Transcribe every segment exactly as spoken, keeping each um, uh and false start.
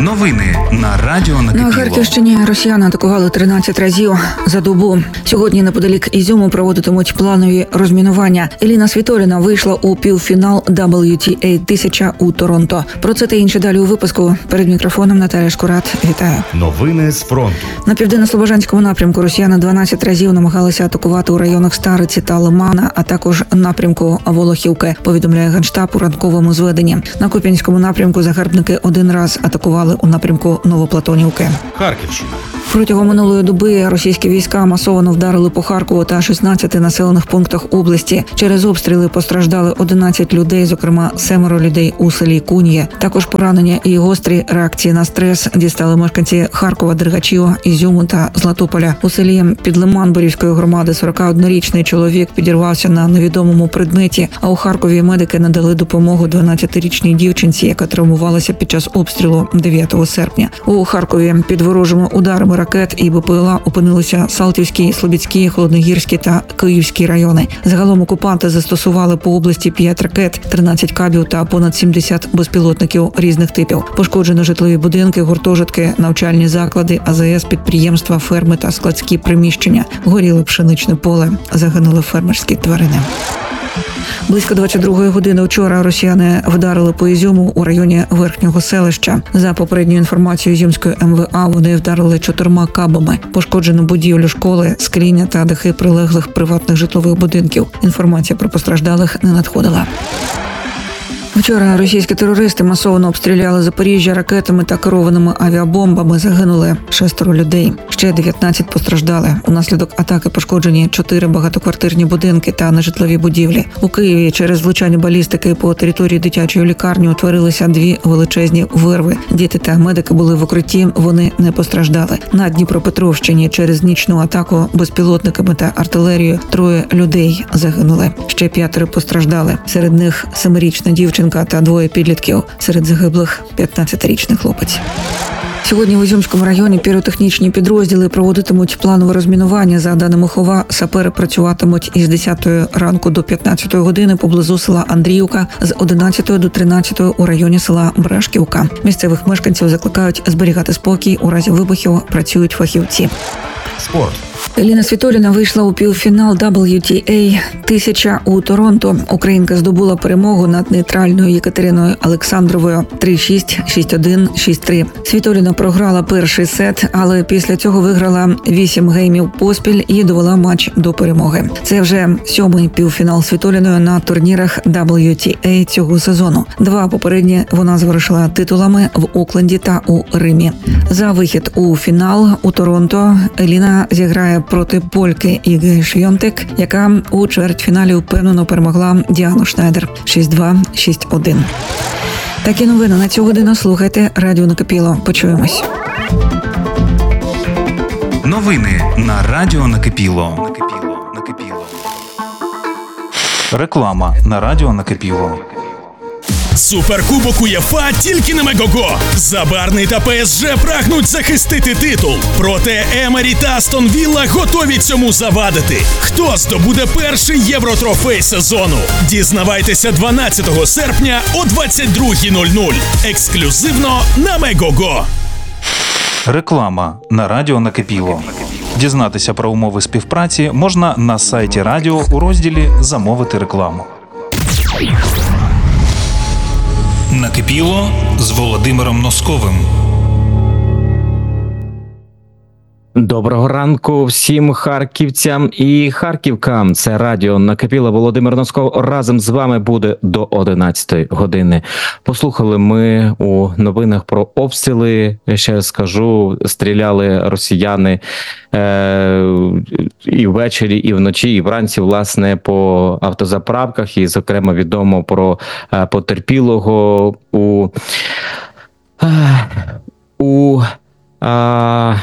Новини на радіо Накипіло. На Харківщині росіяни атакували тринадцять разів за добу. Сьогодні неподалік Ізюму проводитимуть планові розмінування. Еліна Світоліна вийшла у півфінал дабл ю ті ей тисяча у Торонто. Про це та інше далі у випуску. Перед мікрофоном Наталя Шкурат. Вітаю. Новини з фронту. На південно-слобожанському напрямку росіяни дванадцять разів намагалися атакувати у районах Стариці та Лимана, а також напрямку Волохівки, повідомляє Генштаб у ранковому зведенні. На Куп'янському напрямку загарбники один раз атакували у напрямку Новоплатонівки. Харківщина. Протягом минулої доби російські війська масово вдарили по Харкову та шістнадцяти населених пунктах області. Через обстріли постраждали одинадцять людей, зокрема семеро людей у селі Кун'є. Також поранення і гострі реакції на стрес дістали мешканці Харкова, Дергачів, Ізюму та Златополя. У селі Підлиман громади сорокаоднорічний чоловік підірвався на невідомому предметі, а у Харкові медики надали допомогу дванадцятирічній дівчинці, яка травмувалася під час обстрілу дев'ятого серпня. У Харкові під ворожими ударами ракет і БПЛА опинилися Салтівський, Слобідський, Холодногірський та Київський райони. Загалом окупанти застосували по області п'ять ракет, тринадцять кабів та понад сімдесят безпілотників різних типів. Пошкоджено житлові будинки, гуртожитки, навчальні заклади, а зе ес, підприємства, ферми та складські приміщення. Горіло пшеничне поле, загинули фермерські тварини. Близько двадцять другої години вчора росіяни вдарили по Ізюму у районі Верхнього селища. За попередньою інформацією Ізюмської ем ве а, вони вдарили чотирма кабами. Пошкоджено будівлю школи, скління та дахи прилеглих приватних житлових будинків. Інформація про постраждалих не надходила. Вчора російські терористи масово обстріляли Запоріжжя ракетами та керованими авіабомбами. Загинули шестеро людей. Ще дев'ятнадцять постраждали. Унаслідок атаки пошкоджені чотири багатоквартирні будинки та нежитлові будівлі. У Києві через влучання балістики по території дитячої лікарні утворилися дві величезні вирви. Діти та медики були в укритті, вони не постраждали. На Дніпропетровщині через нічну атаку безпілотниками та артилерією троє людей загинули. Ще п'ятеро постраждали. Серед них семирічна дівчинка та двоє підлітків. Серед загиблих п'ятнадцятирічний хлопець. Сьогодні в Ізюмському районі піротехнічні підрозділи проводитимуть планове розмінування. За даними ХОВА, сапери працюватимуть із десятої ранку до п'ятнадцятої години поблизу села Андріївка, з одинадцятої до тринадцятої у районі села Брашківка. Місцевих мешканців закликають зберігати спокій. У разі вибухів працюють фахівці. Спорт. Еліна Світоліна вийшла у півфінал дабл ю ті ей тисяча у Торонто. Українка здобула перемогу над нейтральною Єкатериною Олександровою три шість, шість один, шість три. Світоліна програла перший сет, але після цього виграла вісім геймів поспіль і довела матч до перемоги. Це вже сьомий півфінал Світоліною на турнірах дабл ю ті ей цього сезону. Два попередні вона завершила титулами в Окленді та у Римі. За вихід у фінал у Торонто Еліна зіграє проти польки Іги Швьонтек, яка у чвертьфіналі впевнено перемогла Діану Шнайдер шість два, шість один. Такі новини на цю годину слухайте Радіо Накипіло. Почуємось. Новини на радіо Накипіло. Накипіло. Накипіло. Реклама на радіо Накипіло. Суперкубок УЄФА тільки на Мегого. Забарний та пе ес же прагнуть захистити титул. Проте Емері та Астон Вілла готові цьому завадити. Хто здобуде перший євротрофей сезону? Дізнавайтеся дванадцятого серпня о двадцять другій нуль нуль. Ексклюзивно на Мегого. Реклама на радіо Накипіло. Дізнатися про умови співпраці можна на сайті радіо у розділі «Замовити рекламу». Накипіло з Володимиром Носковим. Доброго ранку всім харківцям і харківкам. Це радіо Накипіло. Володимир Носков разом з вами буде до одинадцятої години. Послухали ми у новинах про обстріли. Я ще раз скажу, стріляли росіяни е- і ввечері, і вночі, і вранці, власне, по автозаправках. І, зокрема, відомо про е- потерпілого у... Е- у... Е-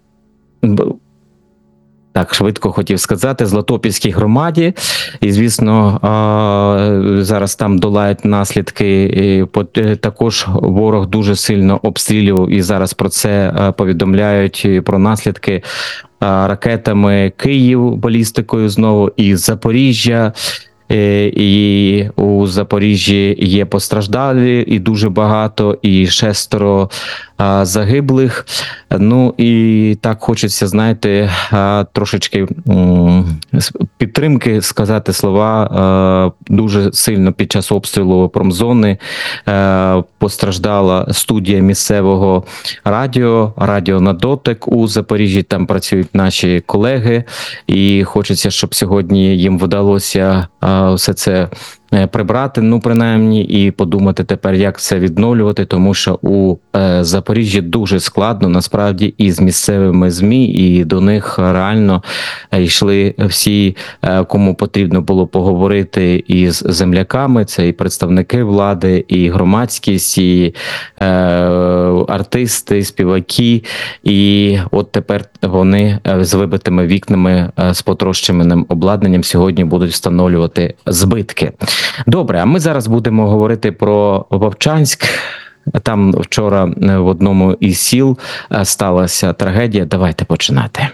Так, швидко хотів сказати, Златопільській громаді. І, звісно, зараз там долають наслідки. Також ворог дуже сильно обстрілював, і зараз про це повідомляють, про наслідки ракетами Київ, балістикою знову, і Запоріжжя. І у Запоріжжі є постраждалі, і дуже багато, і шестеро загиблих. Ну і так хочеться, знаєте, трошечки підтримки сказати слова. Дуже сильно під час обстрілу промзони постраждала студія місцевого радіо, радіо на дотик у Запоріжжі. Там працюють наші колеги, і хочеться, щоб сьогодні їм вдалося все це прибрати, ну принаймні, і подумати тепер, як це відновлювати, тому що у е, Запоріжжі дуже складно, насправді, і з місцевими ЗМІ, і до них реально йшли всі, е, кому потрібно було поговорити із земляками, це і представники влади, і громадськість, і е, артисти, співаки, і от тепер вони з вибитими вікнами, з потрощеним обладнанням сьогодні будуть встановлювати збитки. Добре, а ми зараз будемо говорити про Вовчанськ. Там вчора в одному із сіл сталася трагедія. Давайте починати.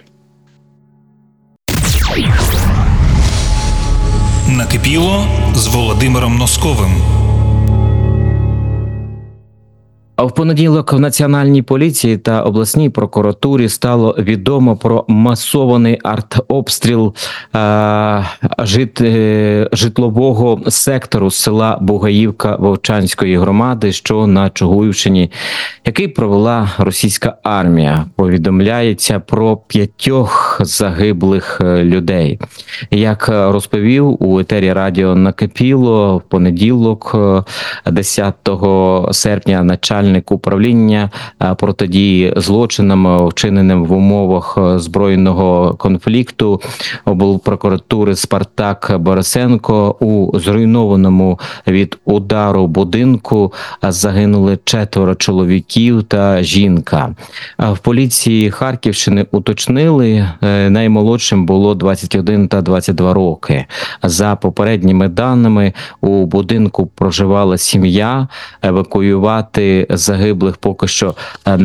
Накипіло з Володимиром Носковим. А в понеділок в Національній поліції та обласній прокуратурі стало відомо про масований артобстріл е, жит, е, житлового сектору села Бугаївка Вовчанської громади, що на Чугуївщині, який провела російська армія. Повідомляється про п'ятьох загиблих людей. Як розповів у етері радіо Накипіло в понеділок, десятого серпня, начальник управління протидії злочинам, вчиненим в умовах збройного конфлікту облпрокуратури Спартак Борисенко, у зруйнованому від удару будинку загинули четверо чоловіків та жінка. В поліції Харківщини уточнили, наймолодшим було двадцять один та двадцять два роки. За попередніми даними, у будинку проживала сім'я, евакуювати загиблих поки що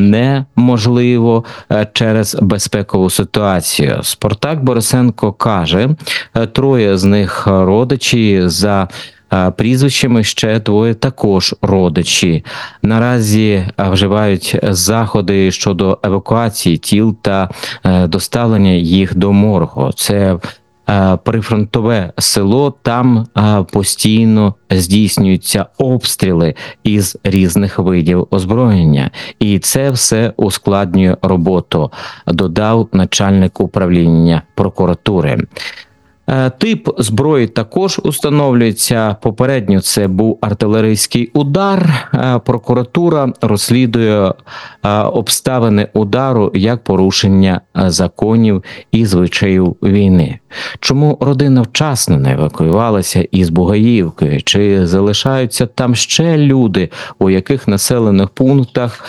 неможливо через безпекову ситуацію. Спартак Борисенко каже, троє з них родичі, за прізвищами ще двоє також родичі. Наразі вживають заходи щодо евакуації тіл та доставлення їх до моргу. Це прифронтове село, там постійно здійснюються обстріли із різних видів озброєння. І це все ускладнює роботу, додав начальник управління прокуратури. Тип зброї також установлюється. Попередньо це був артилерійський удар. Прокуратура розслідує обставини удару як порушення законів і звичаїв війни. Чому родина вчасно не евакуювалася із Бугаївки? Чи залишаються там ще люди, у яких населених пунктах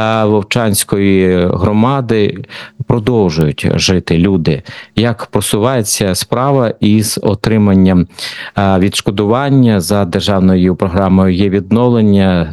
Вовчанської громади продовжують жити люди? Як просувається справа із отриманням відшкодування за державною програмою «Є відновлення»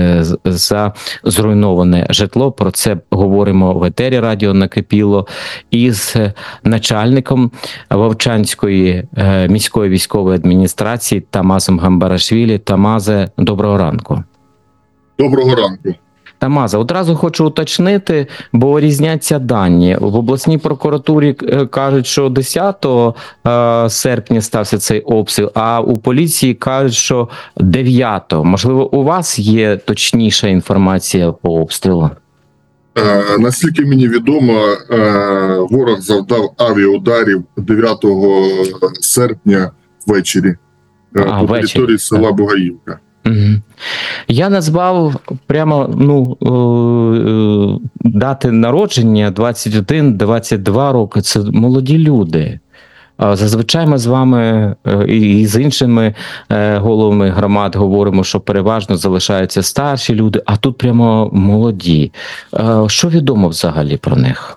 за зруйноване житло? Про це говоримо в етері радіо Накипіло із начальником Вовчанської міської військової адміністрації Тамазом Гамбарашвілі. Тамазе, доброго ранку. Доброго ранку. Тамаза, одразу хочу уточнити, бо різняться дані. В обласній прокуратурі кажуть, що десятого серпня стався цей обстріл, а у поліції кажуть, що дев'ятого. Можливо, у вас є точніша інформація по обстрілу? Е, наскільки мені відомо, е, ворог завдав авіаударів дев'ятого серпня ввечері е, а, по ввечері. території села Бугаївка. Угу. Я назвав прямо ну е, дати народження двадцять один - двадцять два роки. Це молоді люди. Зазвичай ми з вами і з іншими головами громад говоримо, що переважно залишаються старші люди, а тут прямо молоді. Що відомо взагалі про них?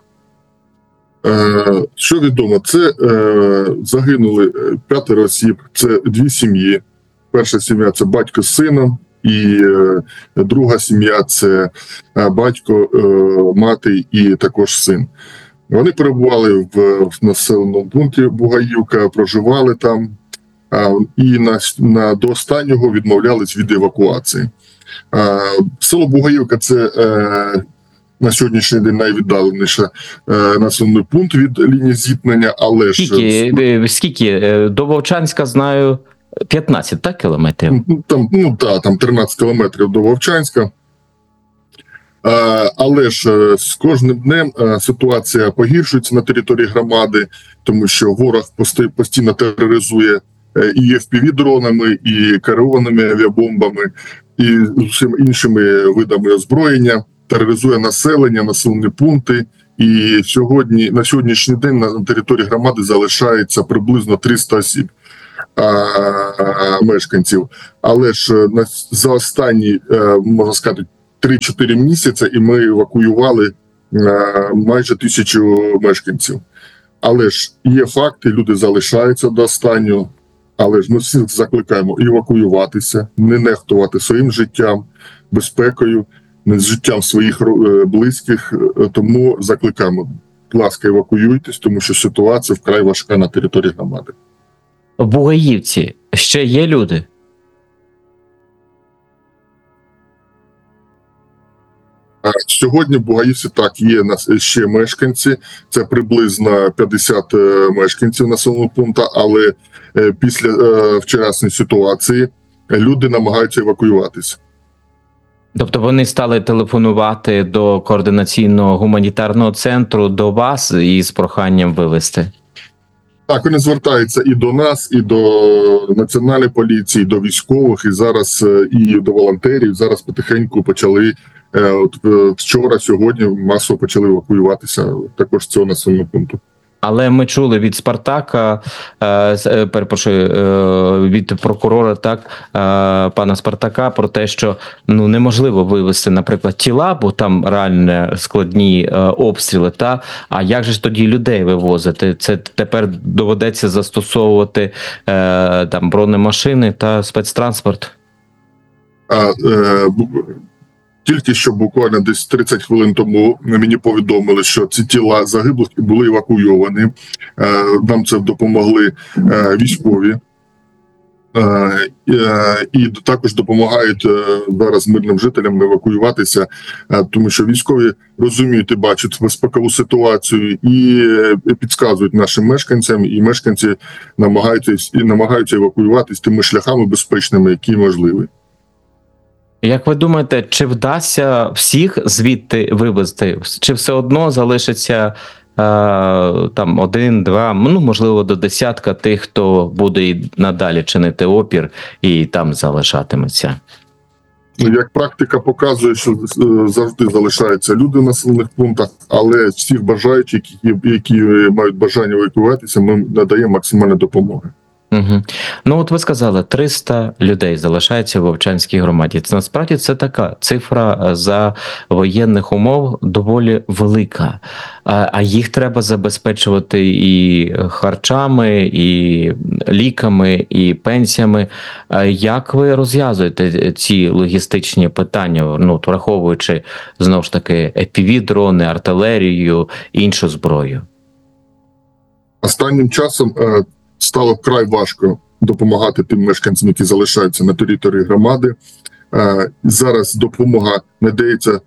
Що відомо? Це загинули п'ятеро осіб, це дві сім'ї. Перша сім'я – це батько з сином, і друга сім'я – це батько, мати і також син. Вони перебували в, в населеному пункті Бугаївка, проживали там, а, і на, на, до останнього відмовлялись від евакуації. Село Бугаївка – це на сьогоднішній день найвіддаленіше населений пункт від лінії зіткнення, але ж... Скільки, скільки? До Вовчанська, знаю, п'ятнадцять, так, кілометрів? Там, ну так, там тринадцять кілометрів до Вовчанська. Але ж з кожним днем ситуація погіршується на території громади, тому що ворог постійно тероризує і еф пі ві-дронами, і керованими авіабомбами, і всіма іншими видами озброєння, тероризує населення, населені пункти. І сьогодні, на сьогоднішній день на території громади залишається приблизно триста осіб, а, мешканців. Але ж за останні, можна сказати, три-чотири місяці, і ми евакуювали майже тисячу мешканців. Але ж є факти, люди залишаються до останнього, але ж ми всіх закликаємо евакуюватися, не нехтувати своїм життям, безпекою, з життям своїх близьких, тому закликаємо, будь ласка, евакуюйтесь, тому що ситуація вкрай важка на території громади. В Бугаївці ще є люди? Сьогодні в Бугаївці так, є ще мешканці, це приблизно п'ятдесят мешканців населеного пункту, але після вчорашньої ситуації люди намагаються евакуюватися. Тобто вони стали телефонувати до координаційного гуманітарного центру, до вас із проханням вивезти? Так, вони звертаються і до нас, і до Національної поліції, і до військових, і зараз і до волонтерів. Зараз потихеньку почали, от вчора, сьогодні масово почали евакуюватися також з цього населеного пункту. Але ми чули від Спартака, е, перепрошую, е, від прокурора, так, е, пана Спартака, про те, що ну неможливо вивезти, наприклад, тіла, бо там реально складні е, обстріли. Та а як же ж тоді людей вивозити? Це тепер доведеться застосовувати е, там бронемашини та спецтранспорт. А, е, Тільки що буквально десь тридцять хвилин тому мені повідомили, що ці тіла загиблих були евакуйовані. Нам це допомогли військові. І також допомагають зараз мирним жителям евакуюватися, тому що військові розуміють і бачать безпекову ситуацію і підказують нашим мешканцям, і мешканці намагаються, і намагаються евакуюватися тими шляхами безпечними, які можливі. Як ви думаєте, чи вдасться всіх звідти вивезти? Чи все одно залишиться е, там один, два, ну можливо до десятка тих, хто буде і надалі чинити опір і там залишатиметься? Як практика показує, що завжди залишаються люди в населених пунктах, але всіх бажаючих, які, які мають бажання евакуюватися, ми надаємо максимальну допомогу. Угу. Ну от ви сказали, триста людей залишається в Вовчанській громаді. Це насправді це така цифра за воєнних умов доволі велика. А, а їх треба забезпечувати і харчами, і ліками, і пенсіями. А як ви розв'язуєте ці логістичні питання, ну, враховуючи, знову ж таки, еф пі ві-дрони, артилерію, іншу зброю? Останнім часом стало вкрай важко допомагати тим мешканцям, які залишаються на території громади. Зараз допомога надається,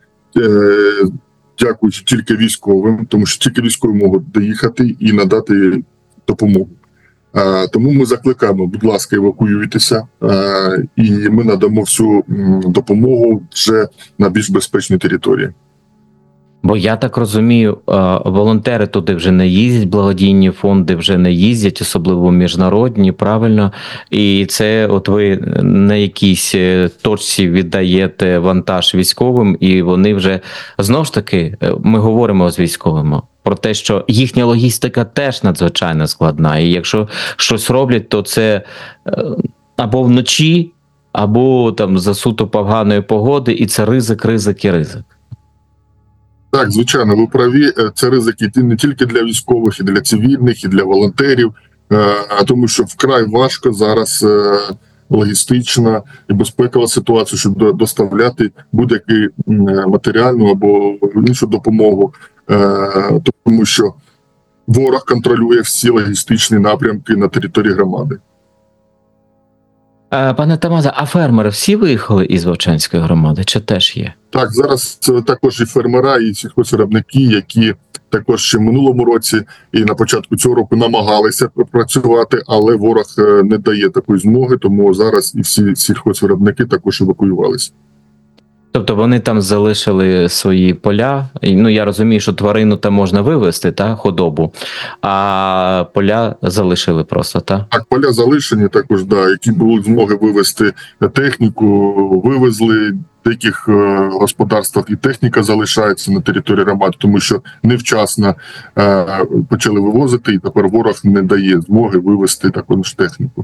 дякуючи тільки військовим, тому що тільки військові можуть доїхати і надати допомогу. Тому ми закликаємо, будь ласка, евакуюйтеся, і ми надамо всю допомогу вже на більш безпечній території. Бо я так розумію, волонтери туди вже не їздять, благодійні фонди вже не їздять, особливо міжнародні, правильно? І це от ви на якійсь точці віддаєте вантаж військовим, і вони вже, знову ж таки, ми говоримо з військовими про те, що їхня логістика теж надзвичайно складна, і якщо щось роблять, то це або вночі, або там за суто поганої погоди, і це ризик, ризик і ризик. Так, звичайно, ви праві. Це ризики не тільки для військових, і для цивільних, і для волонтерів, тому що вкрай важко зараз логістична і безпекова ситуація, щоб доставляти будь-яку матеріальну або іншу допомогу, тому що ворог контролює всі логістичні напрямки на території громади. Е, Пане Тамаза, а фермери всі виїхали із Вовчанської громади, чи теж є? Так, зараз це також і фермера, і сільхозвиробники, які також ще в минулому році і на початку цього року намагалися працювати, але ворог е, не дає такої змоги, тому зараз і всі сільхозвиробники також евакуювалися. Тобто вони там залишили свої поля. І, ну, я розумію, що тварину там можна вивезти, та, худобу, а поля залишили просто, так? Так, поля залишені також, да, які були змоги вивезти техніку, вивезли. В деяких е, господарствах і техніка залишається на території громади, тому що невчасно е, почали вивозити, і тепер ворог не дає змоги вивезти також техніку.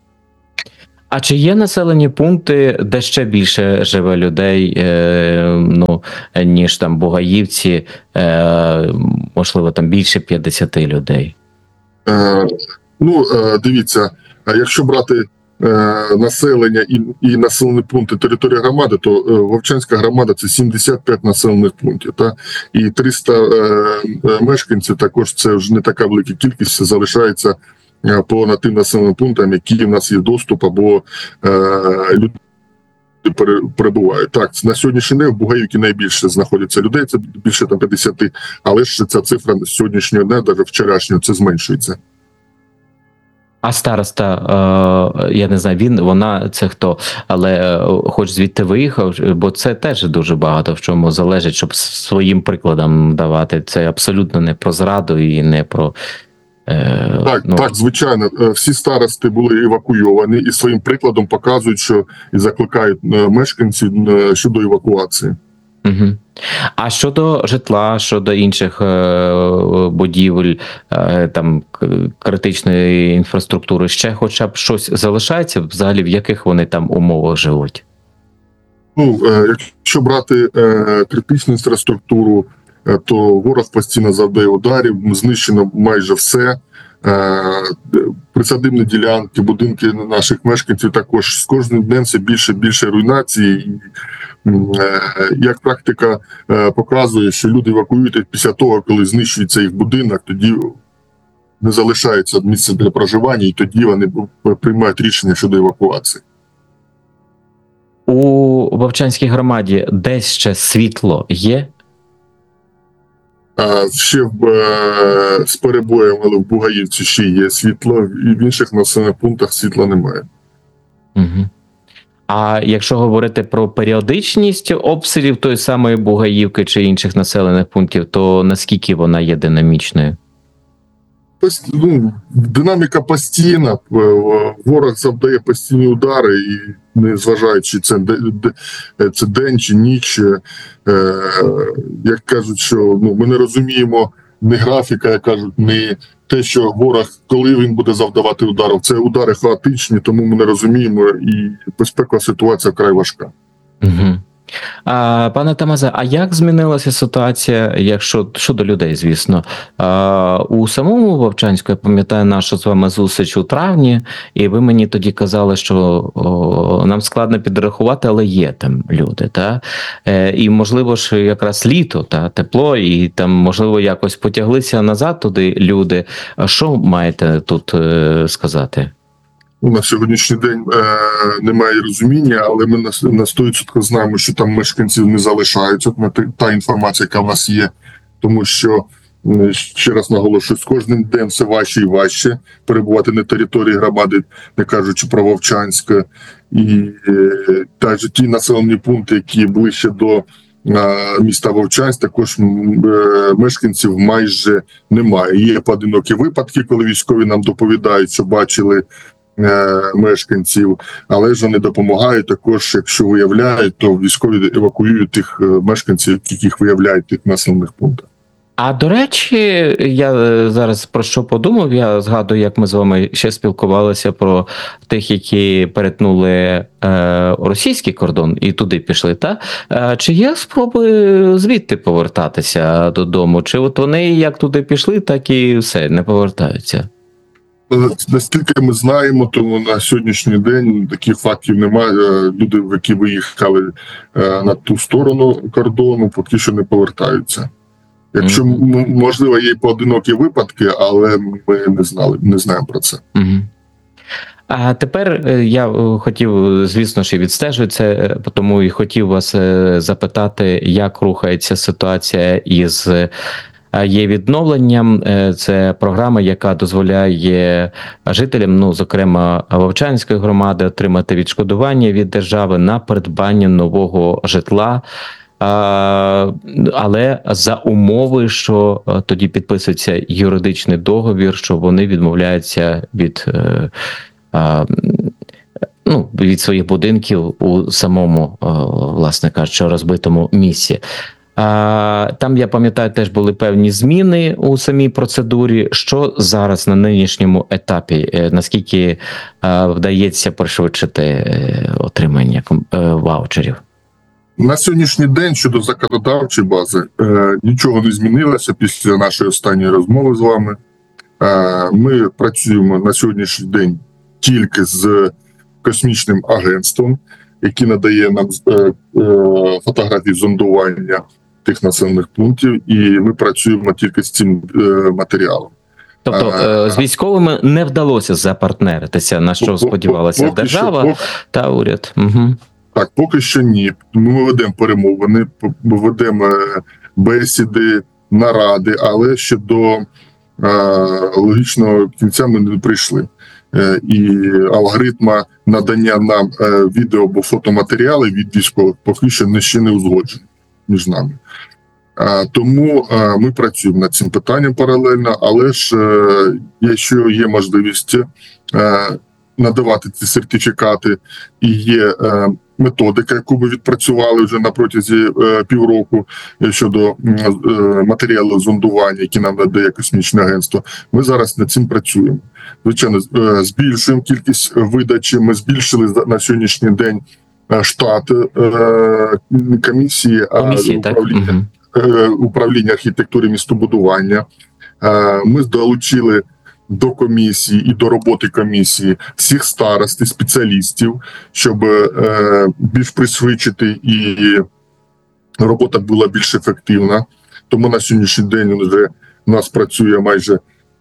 А чи є населені пункти, де ще більше живе людей, е, ну, ніж там Бугаївці, е, можливо, там більше п'ятдесят людей? Е, ну, е, дивіться, а якщо брати е, населення і, і населені пункти території громади, то е, Вовчанська громада – це сімдесят п'ять населених пунктів. Та? І триста е, мешканців також це вже не така велика кількість, залишається по тим населеним пунктам, які в нас є доступ або е, люди перебувають. Так, на сьогоднішній день в Бугаївці найбільше знаходиться людей, це більше там п'ятдесят, але ж ця цифра з сьогоднішнього дня, навіть вчорашнього, це зменшується. А староста, е, я не знаю, він, вона, це хто, але е, хоч звідти виїхав, бо це теж дуже багато в чому залежить, щоб своїм прикладом давати. Це абсолютно не про зраду і не про... Так, ну, так, звичайно, всі старости були евакуйовані і своїм прикладом показують, що і закликають мешканців щодо евакуації. Угу. А щодо житла, щодо інших е, будівель, е, там критичної інфраструктури, ще хоча б щось залишається взагалі, в яких вони там умовах живуть? Ну, е, якщо брати е, критичну інфраструктуру, то ворог постійно завдає ударів, знищено майже все. Присадибні ділянки, будинки наших мешканців також з кожним днем все більше і більше руйнації. Як практика показує, що люди евакуюють після того, коли знищується їх будинок, тоді не залишається місця для проживання, і тоді вони приймають рішення щодо евакуації. У Вовчанській громаді десь ще світло є? А ще в, е, з перебоєм, але в Бугаївці ще є світло, і в інших населених пунктах світла немає. Угу. А якщо говорити про періодичність обстрілів тої самої Бугаївки чи інших населених пунктів, то наскільки вона є динамічною? Ну, динаміка постійна, ворог завдає постійні удари, і не зважаючи, це, це день чи ніч, е, як кажуть, що ну, ми не розуміємо ні графіка, як кажуть, ні те, що ворог, коли він буде завдавати ударів. Це удари хаотичні, тому ми не розуміємо, і безпекова ситуація вкрай важка. Угу. А, пане Тамазе, а як змінилася ситуація, якщо щодо людей, звісно? А, у самому Вовчанську, я пам'ятаю нашу з вами зустріч у травні, і ви мені тоді казали, що о, нам складно підрахувати, але є там люди, та? Е, і можливо ж якраз літо, та, тепло, і там можливо якось потяглися назад туди люди. А що маєте тут е, сказати? На сьогоднішній день е, немає розуміння, але ми на, на сто відсотків знаємо, що там мешканців не залишаються. Та інформація, яка в нас є, тому що, ще раз наголошую, з кожним днем все важче і важче перебувати на території громади, не кажучи про Вовчанське. І е, навіть ті населені пункти, які ближче до е, міста Вовчанськ, також е, мешканців майже немає. Є поодинокі випадки, коли військові нам доповідають, що бачили мешканців, але ж вони допомагають також, якщо виявляють, то військові евакуюють тих мешканців, яких виявляють в тих населених пунктах. А до речі, я зараз про що подумав, я згадую, як ми з вами ще спілкувалися про тих, які перетнули е, російський кордон і туди пішли, та? Е, чи є спроби звідти повертатися додому? Чи от вони як туди пішли, так і все, не повертаються? Наскільки ми знаємо, то на сьогоднішній день таких фактів немає. Люди, які виїхали на ту сторону кордону, поки що не повертаються. Якщо, mm-hmm. можливо, є поодинокі випадки, але ми не знали, не знаємо про це. Mm-hmm. А тепер я хотів, звісно ж, і відстежую це, тому і хотів вас запитати, як рухається ситуація із є відновленням. Це програма, яка дозволяє жителям, ну, зокрема, Вовчанської громади, отримати відшкодування від держави на придбання нового житла. Але за умови, що тоді підписується юридичний договір, що вони відмовляються від, ну, від своїх будинків у самому, власне кажучи, розбитому місці. Там, я пам'ятаю, теж були певні зміни у самій процедурі. Що зараз на нинішньому етапі? Наскільки вдається пришвидшити отримання ваучерів? На сьогоднішній день щодо законодавчої бази е, нічого не змінилося після нашої останньої розмови з вами. Е, ми працюємо на сьогоднішній день тільки з космічним агентством, яке надає нам е, е, фотографії зондування тих населених пунктів, і ми працюємо тільки з цим е, матеріалом. Тобто е, з військовими не вдалося запартнеритися, на що сподівалася держава що, та уряд? Угу. Так, поки що ні. Ми ведемо перемовини, ми ведемо бесіди, наради, але ще до е, логічного кінця ми не прийшли. Е, і алгоритма надання нам е, відео або фотоматеріалів від військових поки що не, ще не узгоджені між нами. Е, тому е, ми працюємо над цим питанням паралельно, але ж е, якщо є можливість е, надавати ці сертифікати і є е, методика, яку ми відпрацювали вже на протязі е, півроку щодо е, матеріалу зондування, які нам надає космічне агентство, ми зараз над цим працюємо. Звичайно, е, збільшуємо кількість видачі, ми збільшили на сьогоднішній день штат е, комісії, Комісії управління, е, управління архітектури містобудування. Е, ми долучили до комісії і до роботи комісії всіх старост і спеціалістів, щоб е, більш пришвидшити і робота була більш ефективна. Тому на сьогоднішній день вже у нас працює майже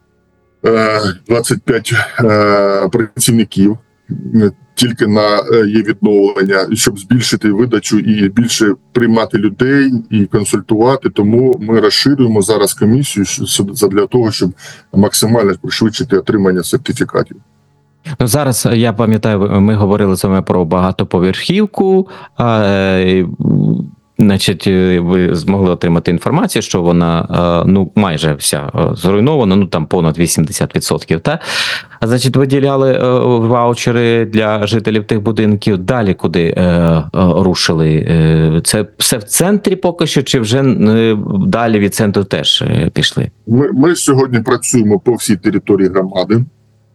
е, двадцять п'ять е, працівників тільки на є відновлення, щоб збільшити видачу і більше приймати людей і консультувати. Тому ми розширюємо зараз комісію для того, щоб максимально пришвидшити отримання сертифікатів. Ну, зараз, я пам'ятаю, ми говорили з вами про багатоповерхівку, а, значить, ви змогли отримати інформацію, що вона, ну, майже вся зруйнована, ну, там понад вісімдесят відсотків, та? А, значить, виділяли ваучери для жителів тих будинків. Далі куди е, рушили? Це все в центрі поки що, чи вже далі від центру теж пішли? Ми, ми сьогодні працюємо по всій території громади,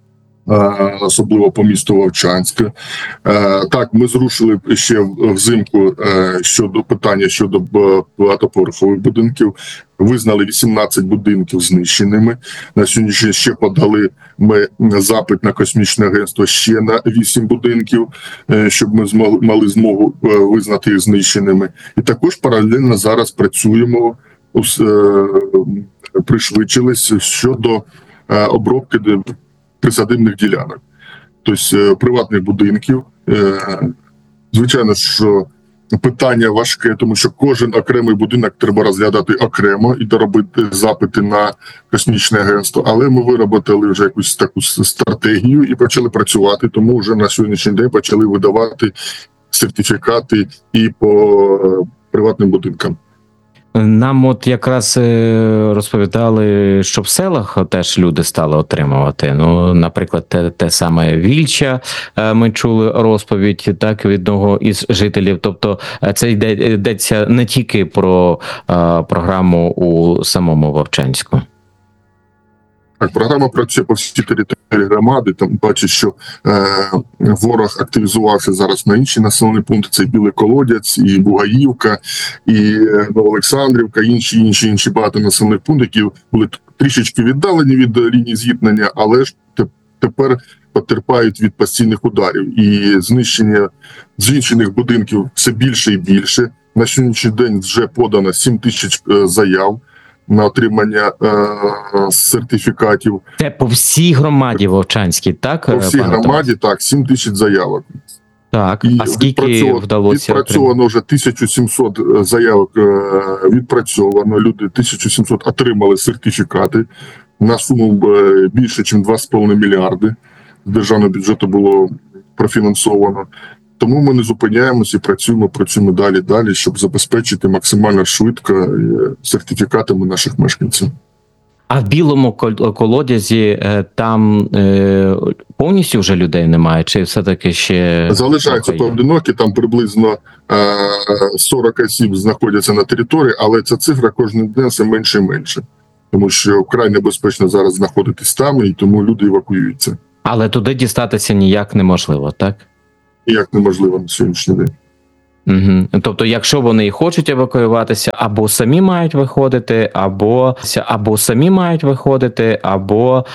особливо по місту Вовчанське. Так, ми зрушили ще взимку щодо питання щодо багатоповерхових будинків. Визнали вісімнадцять будинків знищеними. На сьогодні ще подали ми запит на космічне агентство ще на вісім будинків, щоб ми змогли, мали змогу визнати їх знищеними. І також паралельно зараз працюємо, пришвидшились щодо обробки присадибних ділянок, тобто приватних будинків. Звичайно, що питання важке, тому що кожен окремий будинок треба розглядати окремо і доробити запити на космічне агентство, але ми виробили вже якусь таку стратегію і почали працювати, тому вже на сьогоднішній день почали видавати сертифікати і по приватним будинкам. Нам от якраз розповідали, що в селах теж люди стали отримувати. Ну, наприклад, те, те саме Вільча, ми чули розповідь так від одного із жителів. Тобто це йде, йдеться не тільки про а, програму у самому Вовчанську. Так, програма працює по всій території громади. Там бачить, що е, ворог активізувався зараз на інші населені пункти. Це і Білий Колодязь, і Бугаївка, і Новоолександрівка, інші, інші, інші багато населених пунктів, які були трішечки віддалені від лінії зіткнення, але ж тепер потерпають від постійних ударів. І знищення знищених будинків все більше і більше. На сьогоднішній день вже подано сім тисяч заяв на отримання е, сертифікатів. Це по всій громаді Вовчанській, так? По всій пане громаді, так, сім тисяч заявок. Так, І а скільки відпрацьовано- вдалося Відпрацьовано вже тисяча сімсот заявок, е, відпрацьовано, люди тисяча сімсот отримали сертифікати на суму е, більше, ніж два з половиною мільярди з державного бюджету було профінансовано. Тому ми не зупиняємося і працюємо, працюємо далі, далі, щоб забезпечити максимально швидко е, сертифікатами наших мешканців. А в білому кол- колодязі е, там е, повністю вже людей немає, чи все-таки ще Залишаються трохи є? поодинокі, там приблизно е, сорок осіб знаходяться на території, але ця цифра кожен день все менше і менше. Тому що вкрай небезпечно зараз знаходитись там, і тому люди евакуюються. Але туди дістатися ніяк неможливо, так? Ніяк неможливо на сьогоднішній день. Угу. Тобто, якщо вони і хочуть евакуюватися, або самі мають виходити, або, або самі мають виходити, або